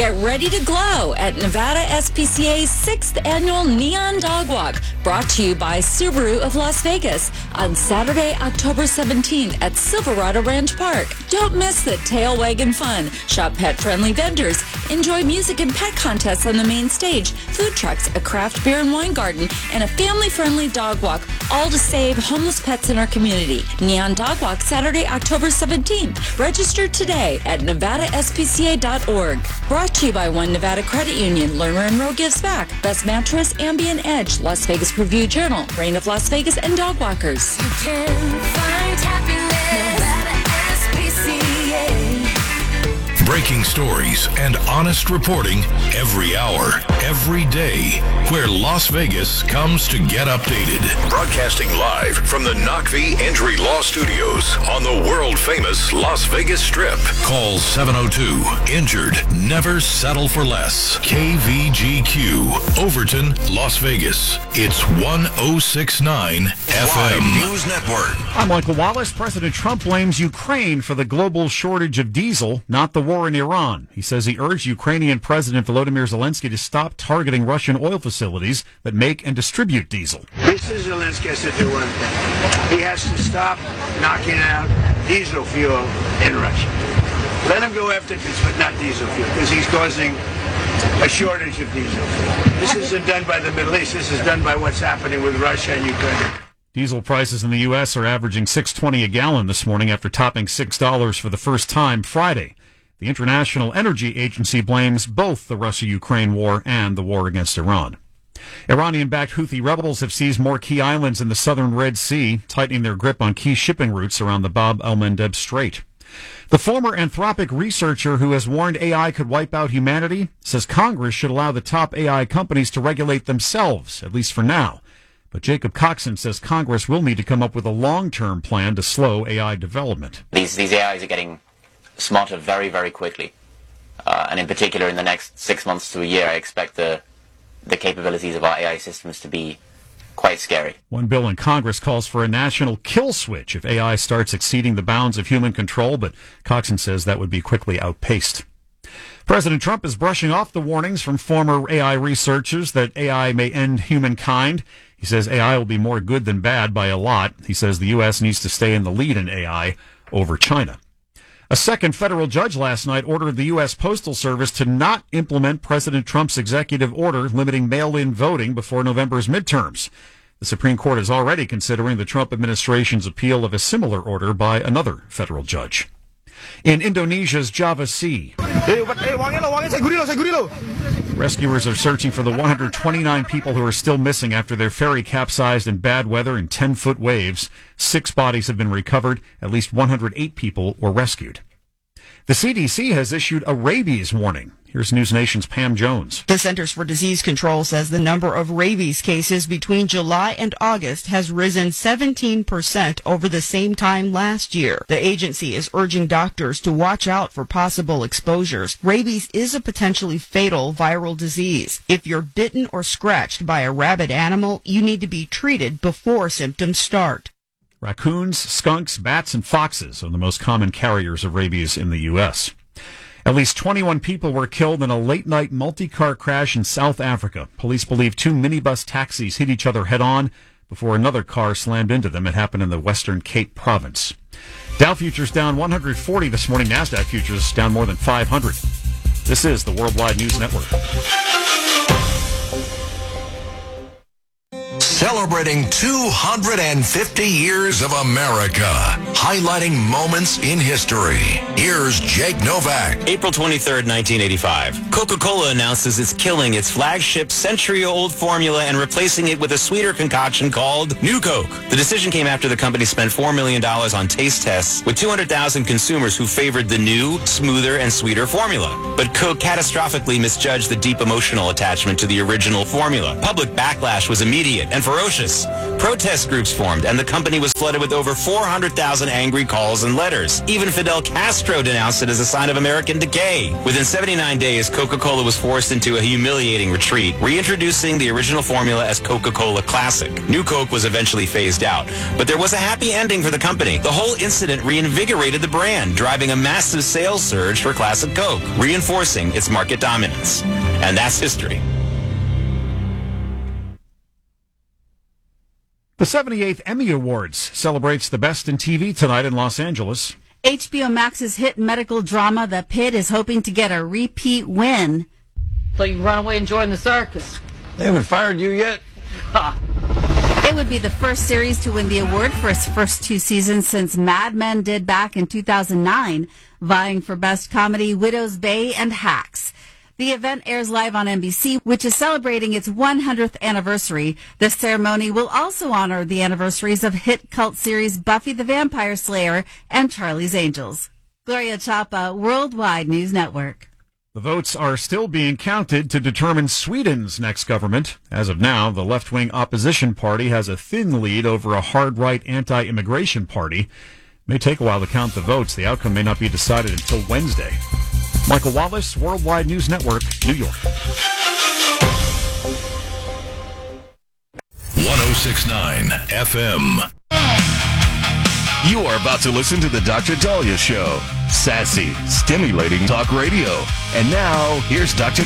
Get ready to glow at Nevada SPCA's 6th Annual Neon Dog Walk, brought to you by Subaru of Las Vegas on Saturday, October 17th at Silverado Ranch Park. Don't miss the tail wagging fun. Shop pet-friendly vendors. Enjoy music and pet contests on the main stage, food trucks, a craft beer and wine garden, and a family-friendly dog walk, all to save homeless pets in our community. Neon Dog Walk, Saturday, October 17th. Register today at nevadaspca.org. Brought to you by One Nevada Credit Union. Lerner and Rowe gives back. Best Mattress, Ambient Edge, Las Vegas Review Journal, Reign of Las Vegas, and Dog Walkers. You can find happiness. Nevada SPCA. Breaking stories and honest reporting every hour, every day, where Las Vegas comes to get updated. Broadcasting live from the Knockvie Injury Law Studios on the world-famous Las Vegas Strip. Call 702-INJURED. Never settle for less. KVGQ, Overton, Las Vegas. It's 1069 FM. News Network. I'm Michael Wallace. President Trump blames Ukraine for the global shortage of diesel, not the war in Iran. He says he urged Ukrainian President Volodymyr Zelensky to stop targeting Russian oil facilities that make and distribute diesel. Mr. Zelensky has to do one thing. He has to stop knocking out diesel fuel in Russia. Let him go after this, but not diesel fuel, because he's causing a shortage of diesel fuel. This isn't done by the Middle East. This is done by what's happening with Russia and Ukraine. Diesel prices in the U.S. are averaging $6.20 a gallon this morning after topping $6 for the first time Friday. The International Energy Agency blames both the Russia-Ukraine war and the war against Iran. Iranian-backed Houthi rebels have seized more key islands in the southern Red Sea, tightening their grip on key shipping routes around the Bab el-Mandeb Strait. The former Anthropic researcher who has warned AI could wipe out humanity says Congress should allow the top AI companies to regulate themselves, at least for now. But Jacob Coxon says Congress will need to come up with a long-term plan to slow AI development. These AIs are getting smarter very, very quickly. And in particular, in the next 6 months to a year, I expect the capabilities of our AI systems to be quite scary. One bill in Congress calls for a national kill switch if AI starts exceeding the bounds of human control, but Coxon says that would be quickly outpaced. President Trump is brushing off the warnings from former AI researchers that AI may end humankind. He says AI will be more good than bad by a lot. He says the U.S. needs to stay in the lead in AI over China. A second federal judge last night ordered the U.S. Postal Service to not implement President Trump's executive order limiting mail-in voting before November's midterms. The Supreme Court is already considering the Trump administration's appeal of a similar order by another federal judge. In Indonesia's Java Sea, rescuers are searching for the 129 people who are still missing after their ferry capsized in bad weather and 10-foot waves. 6 bodies have been recovered. At least 108 people were rescued. The CDC has issued a rabies warning. Here's News Nation's Pam Jones. The Centers for Disease Control says the number of rabies cases between July and August has risen 17% over the same time last year. The agency is urging doctors to watch out for possible exposures. Rabies is a potentially fatal viral disease. If you're bitten or scratched by a rabid animal, you need to be treated before symptoms start. Raccoons, skunks, bats, and foxes are the most common carriers of rabies in the U.S. At least 21 people were killed in a late-night multi-car crash in South Africa. Police believe 2 minibus taxis hit each other head-on before another car slammed into them. It happened in the Western Cape province. Dow futures down 140 this morning. NASDAQ futures down more than 500. This is the Worldwide News Network. Celebrating 250 years of America, highlighting moments in history. Here's Jake Novak. April 23rd, 1985. Coca-Cola announces it's killing its flagship century-old formula and replacing it with a sweeter concoction called New Coke. The decision came after the company spent $4 million on taste tests with 200,000 consumers who favored the new, smoother, and sweeter formula. But Coke catastrophically misjudged the deep emotional attachment to the original formula. Public backlash was immediate and ferocious. Protest groups formed, and the company was flooded with over 400,000 angry calls and letters. Even Fidel Castro denounced it as a sign of American decay. Within 79 days, Coca-Cola was forced into a humiliating retreat, reintroducing the original formula as Coca-Cola Classic. New Coke was eventually phased out, but there was a happy ending for the company. The whole incident reinvigorated the brand, driving a massive sales surge for Classic Coke, reinforcing its market dominance. And that's history. The 78th Emmy Awards celebrates the best in TV tonight in Los Angeles. HBO Max's hit medical drama The Pit is hoping to get a repeat win. So you run away and join the circus? They haven't fired you yet? It would be the first series to win the award for its first 2 seasons since Mad Men did back in 2009, vying for Best Comedy, Widow's Bay, and Hacks. The event airs live on NBC, which is celebrating its 100th anniversary. The ceremony will also honor the anniversaries of hit cult series Buffy the Vampire Slayer and Charlie's Angels. Gloria Chapa, Worldwide News Network. The votes are still being counted to determine Sweden's next government. As of now, the left-wing opposition party has a thin lead over a hard-right anti-immigration party. It may take a while to count the votes. The outcome may not be decided until Wednesday. Michael Wallace, Worldwide News Network, New York. 106.9 FM. You are about to listen to the Dr. Dahlia Show. Sassy, stimulating talk radio. And now, here's Dr.